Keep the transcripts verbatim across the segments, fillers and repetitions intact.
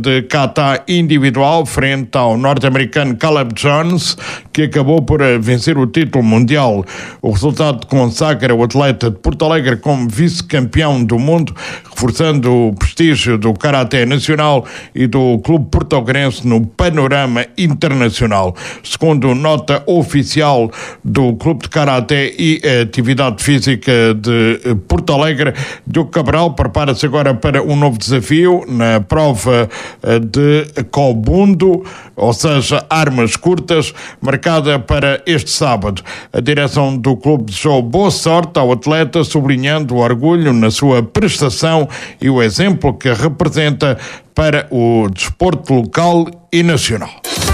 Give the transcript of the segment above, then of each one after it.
de kata individual frente ao norte-americano Caleb Jones, que acabou por vencer o título mundial. O resultado consagra o atleta de Porto Alegre como vice-campeão do mundo, reforçando o prestígio do karaté nacional e do clube portuguesense no panorama internacional. Segundo nota oficial do Clube de Karaté e Atividade Física de Porto Alegre, Diogo Cabral prepara-se agora para um novo desafio na prova de Kobundo, ou seja, armas curtas, marcada para este sábado. A direção do clube desejou boa sorte ao atleta, sublinhando o orgulho na sua prestação e o exemplo que representa para o desporto local e nacional.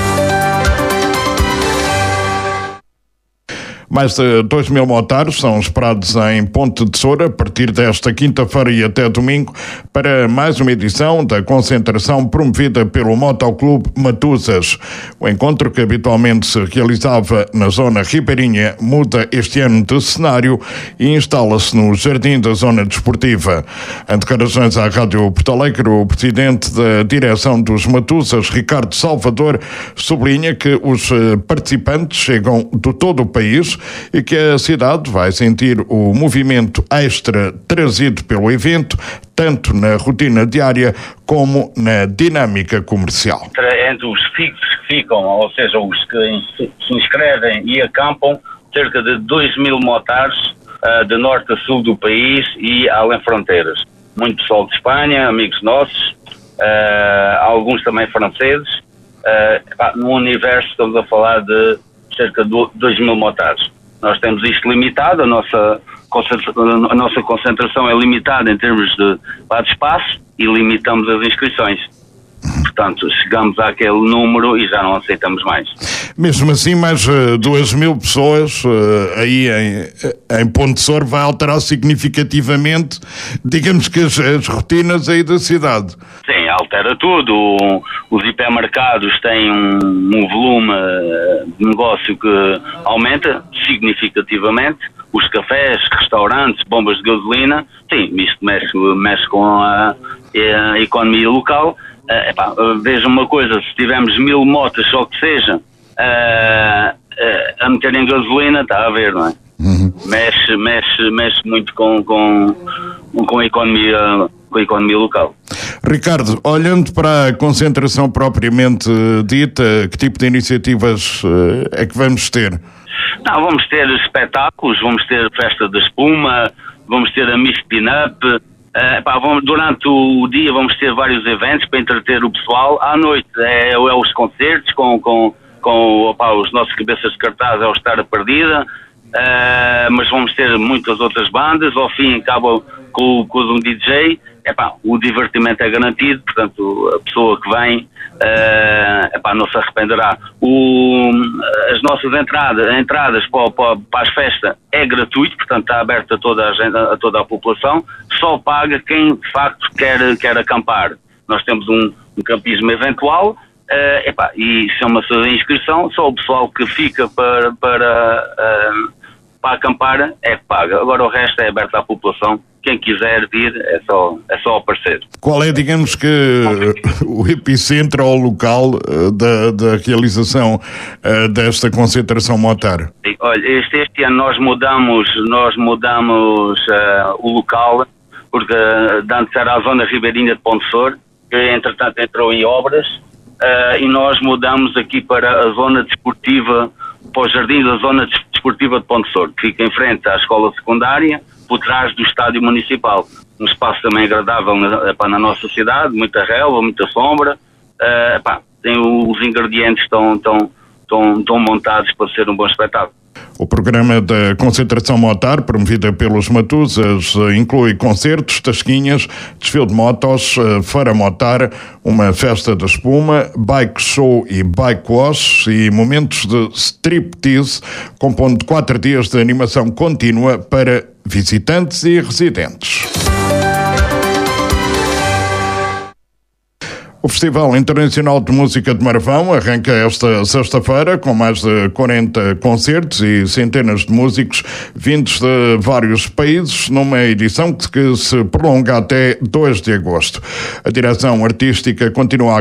Mais de dois mil motares são esperados em Ponte de Soura a partir desta quinta-feira e até domingo para mais uma edição da concentração promovida pelo Motoclube Matuzas. O encontro, que habitualmente se realizava na zona ribeirinha, muda este ano de cenário e instala-se no jardim da zona desportiva. Em declarações à Rádio Porto Alegre, o presidente da direção dos Matuzas, Ricardo Salvador, sublinha que os participantes chegam de todo o país e que a cidade vai sentir o movimento extra trazido pelo evento, tanto na rotina diária como na dinâmica comercial. Entre os fixos que ficam, ou seja, os que se inscrevem e acampam, cerca de dois mil motares uh, de norte a sul do país e além fronteiras. Muito pessoal de Espanha, amigos nossos, uh, alguns também franceses. Uh, no universo estamos a falar de cerca de dois mil motares. Nós temos isto limitado, a nossa, a nossa concentração é limitada em termos de, de espaço e limitamos as inscrições. Portanto, chegamos àquele número e já não aceitamos mais. Mesmo assim, mais uh, duas mil pessoas uh, aí em, em Ponte de Soura vai alterar significativamente, digamos que as, as rotinas aí da cidade. Sim, altera tudo. Os hipermercados têm um, um volume de negócio que aumenta significativamente. Os cafés, restaurantes, bombas de gasolina, sim, isto mexe, mexe com a, a economia local. Uh, epá, veja uma coisa, se tivermos mil motas, só que seja, uh, uh, a meter em gasolina, está a ver, não é? Uhum. Mexe, mexe, mexe muito com, com, com, a economia, com a economia local. Ricardo, olhando para a concentração propriamente dita, que tipo de iniciativas uh, é que vamos ter? Não, vamos ter espetáculos, vamos ter festa da espuma, vamos ter a Miss Pin-Up. Uh, pá, vamos, durante o dia vamos ter vários eventos para entreter o pessoal. À noite é, é os concertos com, com, com opá, os nossos cabeças de cartaz, é o Estar a Perdida, uh, mas vamos ter muitas outras bandas. Ao fim acaba com, com um D J. Epá, o divertimento é garantido, portanto a pessoa que vem uh, epá, não se arrependerá. O, as nossas entradas, entradas para, para, para as festas é gratuito, portanto está aberto a toda a, gente, a toda a população, só paga quem de facto quer, quer acampar. Nós temos um, um campismo eventual, uh, epá, e chama-se a inscrição, só o pessoal que fica para, para, uh, para acampar é que paga. Agora o resto é aberto à população. Quem quiser vir é só, é só aparecer. Qual é, digamos que, o epicentro ou local uh, da, da realização uh, desta concentração motar? Olha, este, este ano nós mudamos, nós mudamos uh, o local, porque uh, antes era a zona ribeirinha de Ponte de Soura, que entretanto entrou em obras, uh, e nós mudamos aqui para a zona desportiva, para o jardim da zona desportiva de Ponte de Soura, que fica em frente à escola secundária, por trás do estádio municipal. Um espaço também agradável na, epá, na nossa cidade, muita relva, muita sombra. Uh, epá, tem os ingredientes estão, estão, estão, estão montados para ser um bom espetáculo. O programa da concentração motar, promovida pelos Matuzas, inclui concertos, tasquinhas, desfile de motos, feira motar, uma festa da espuma, bike show e bike wash e momentos de striptease, compondo quatro dias de animação contínua para visitantes e residentes. O Festival Internacional de Música de Marvão arranca esta sexta-feira com mais de quarenta concertos e centenas de músicos vindos de vários países, numa edição que se prolonga até dois de agosto. A direção artística continua a